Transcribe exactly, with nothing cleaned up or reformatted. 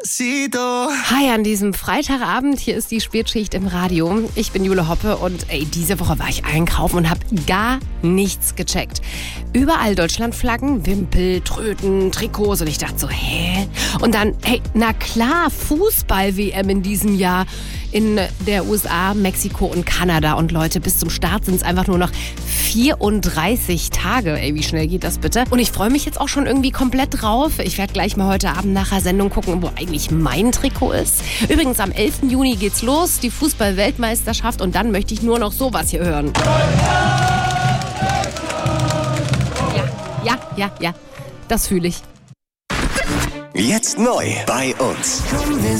Despacito. Hi an diesem Freitagabend, hier ist die Spätschicht im Radio. Ich bin Jule Hoppe und ey, diese Woche war ich einkaufen und habe gar nichts gecheckt. Überall Deutschlandflaggen, Wimpel, Tröten, Trikots und ich dachte so, hä? Und dann, hey, na klar, Fußball-W M in diesem Jahr in der U S A, Mexiko und Kanada. Und Leute, bis zum Start sind es einfach nur noch vierunddreißig Tage. Ey, wie schnell geht das bitte? Und ich freue mich jetzt auch schon irgendwie komplett drauf. Ich werde gleich mal heute Abend nach der Sendung gucken, wo eigentlich mein Trikot ist. Übrigens, am elften Juni geht's los, die Fußball-Weltmeisterschaft. Und dann möchte ich nur noch sowas hier hören. Ja, ja, ja, ja. Das fühle ich. Jetzt neu bei uns.